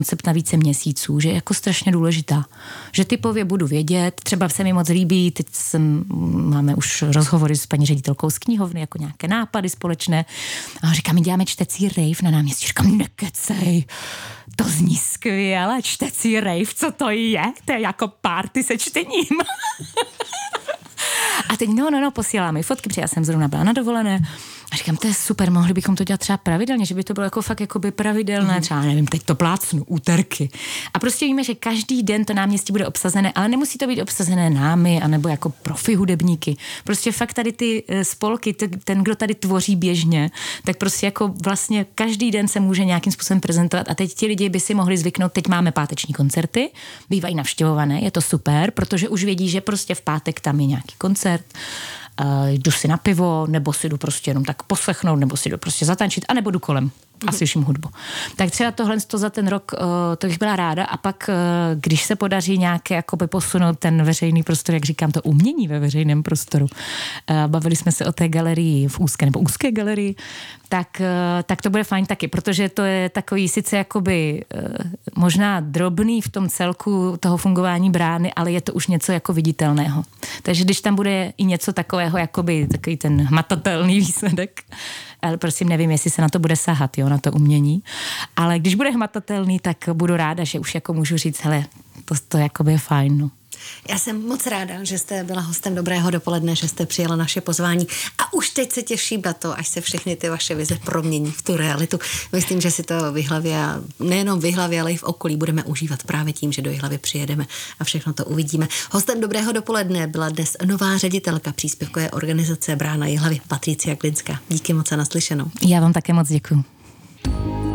koncept na více měsíců, že je jako strašně důležitá. Že typově budu vědět, třeba se mi moc líbí, teď máme už rozhovory s paní ředitelkou z knihovny, jako nějaké nápady společné. A říká, my děláme čtecí rave na náměstí. Říkám, nekecej, to zní skvěle, čtecí rave, co to je? To je jako party se čtením. A teď posílá mi fotky, protože já jsem zrovna byla na dovolené. A říkám, to je super, mohli bychom to dělat třeba pravidelně, že by to bylo jako fakt jakoby pravidelné, třeba nevím, teď to plácnu, úterky. A prostě víme, že každý den to náměstí bude obsazené, ale nemusí to být obsazené námi, anebo jako profi hudebníky. Prostě fakt tady ty spolky, ten, kdo tady tvoří běžně, tak prostě jako vlastně každý den se může nějakým způsobem prezentovat a teď ti lidi by si mohli zvyknout, teď máme páteční koncerty, bývají navštěvované, je to super, protože už vědí, že prostě v pátek tam je nějaký koncert, jdu si na pivo, nebo si jdu prostě jenom tak poslechnout, nebo si jdu prostě zatančit, anebo jdu kolem a slyším hudbu. Tak třeba tohle za ten rok, to bych byla ráda a pak, když se podaří nějaké jakoby posunout ten veřejný prostor, jak říkám, to umění ve veřejném prostoru. Bavili jsme se o té galerii v úzké galerii, tak to bude fajn taky, protože to je takový sice jakoby možná drobný v tom celku toho fungování brány, ale je to už něco jako viditelného. Takže když tam bude i něco takového, jakoby takový ten hmatatelný výsledek, ale prosím, nevím, jestli se na to bude sahat, jo, na to umění, ale když bude hmatatelný, tak budu ráda, že už jako můžu říct, hele, to jakoby je fajn, no. Já jsem moc ráda, že jste byla hostem Dobrého dopoledne, že jste přijala naše pozvání a už teď se těším na to, až se všechny ty vaše vize promění v tu realitu. Myslím, že si to v Jihlavě, a nejenom v Jihlavě, ale i v okolí budeme užívat právě tím, že do Jihlavy přijedeme a všechno to uvidíme. Hostem Dobrého dopoledne byla dnes nová ředitelka příspěvkové organizace Brána Jihlavy, Patricia Glinská. Díky moc a naslyšenou. Já vám také moc děkuju.